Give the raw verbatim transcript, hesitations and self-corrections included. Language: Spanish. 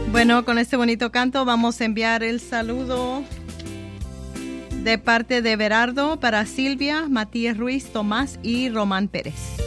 Bueno, con este bonito canto vamos a enviar el saludo de parte de Berardo para Silvia, Matías Ruiz, Tomás y Román Pérez.